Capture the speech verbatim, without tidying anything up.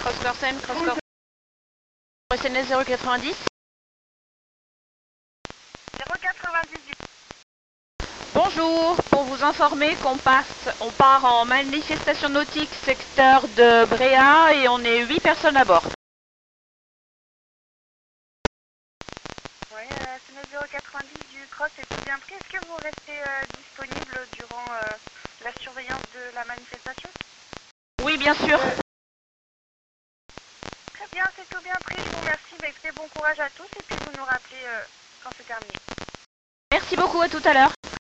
Cross Corsen, Cross Corsen. S N S zéro quatre-vingt-dix. zéro quatre-vingt-dix-huit. Bonjour, pour vous informer qu'on passe, on part en manifestation nautique secteur de Bréa et on est huit personnes à bord. Oui, euh, S N S zéro quatre-vingt-dix du Cross est tout bien pris. Est-ce que vous restez euh, disponible durant euh, la surveillance de la manifestation? Oui, bien sûr. Très bien, c'est tout bien pris. Je vous remercie. Bah, écoutez, bon courage à tous et puis vous nous rappelez euh, quand c'est terminé. Merci beaucoup, à tout à l'heure.